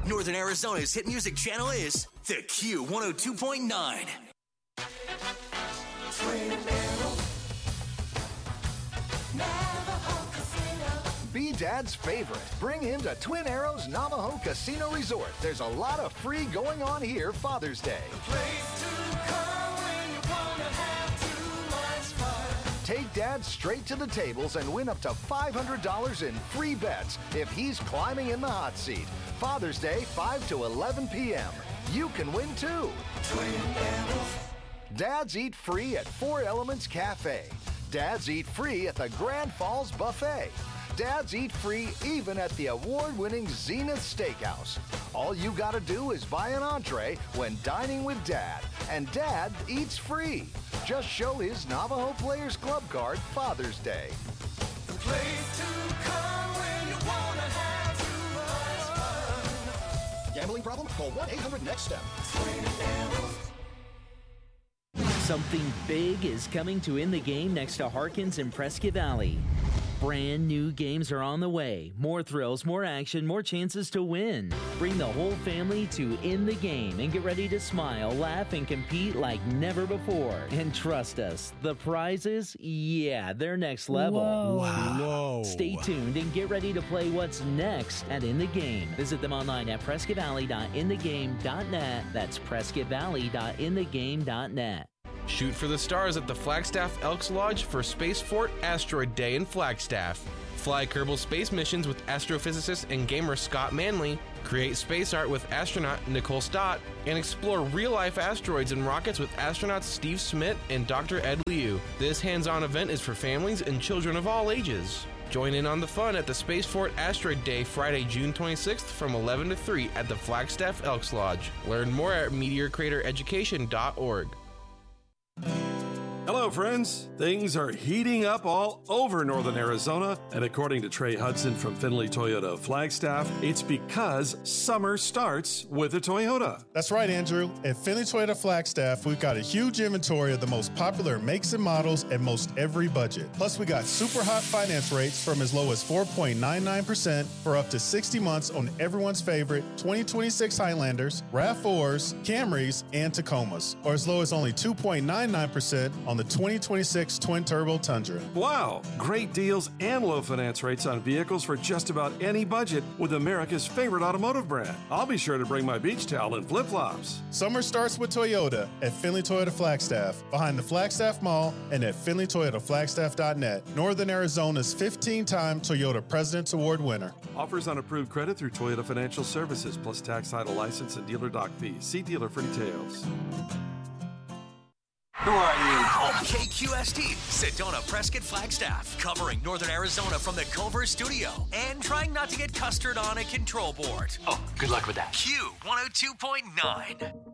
Northern Arizona's hit music channel is the Q 102.9. Be Dad's favorite. Bring him to Twin Arrows Navajo Casino Resort. There's a lot of free going on here Father's Day. Take Dad straight to the tables and win up to $500 in free bets if he's climbing in the hot seat. Father's Day, 5 to 11 p.m. You can win too. Dads eat free at Four Elements Cafe. Dads eat free at the Grand Falls Buffet. Dads eat free even at the award-winning Zenith Steakhouse. All you gotta do is buy an entree when dining with Dad, and Dad eats free. Just show his Navajo Players Club card Father's Day. The place to come when you wanna have too much fun. Gambling problem? Call 1-800-NEXT-STEP. Something big is coming to In the Game next to Harkins in Prescott Valley. Brand new games are on the way. More thrills, more action, more chances to win. Bring the whole family to In the Game and get ready to smile, laugh, and compete like never before. And trust us, the prizes, yeah, they're next level. Whoa. Stay tuned and get ready to play what's next at In the Game. Visit them online at PrescottValley.inthegame.net. That's PrescottValley.inthegame.net. Shoot for the stars at the Flagstaff Elks Lodge for Space Fort Asteroid Day in Flagstaff. Fly Kerbal space missions with astrophysicist and gamer Scott Manley, create space art with astronaut Nicole Stott, and explore real-life asteroids and rockets with astronauts Steve Smith and Dr. Ed Liu. This hands-on event is for families and children of all ages. Join in on the fun at the Space Fort Asteroid Day Friday, June 26th from 11 to 3 at the Flagstaff Elks Lodge. Learn more at meteorcratereducation.org. Hello, friends. Things are heating up all over northern Arizona, and according to Trey Hudson from Finley Toyota of Flagstaff, it's because summer starts with a Toyota. That's right, Andrew. At Finley Toyota Flagstaff, we've got a huge inventory of the most popular makes and models at most every budget. Plus, we got super hot finance rates from as low as 4.99% for up to 60 months on everyone's favorite 2026 Highlanders, RAV4s, Camrys, and Tacomas, or as low as only 2.99% on the 2026 Twin Turbo Tundra. Wow, great deals and low finance rates on vehicles for just about any budget with America's favorite automotive brand. I'll be sure to bring my beach towel and flip-flops. Summer starts with Toyota at Finley Toyota Flagstaff, behind the Flagstaff Mall and at FinleyToyotaFlagstaff.net. Northern Arizona's 15-time Toyota President's Award winner. Offers on approved credit through Toyota Financial Services, plus tax, title, license, and dealer dock fees. See dealer for details. Who are you? KQST, Sedona, Prescott, Flagstaff, covering Northern Arizona from the Culver studio and trying not to get custard on a control board. Oh, good luck with that. Q 102.9.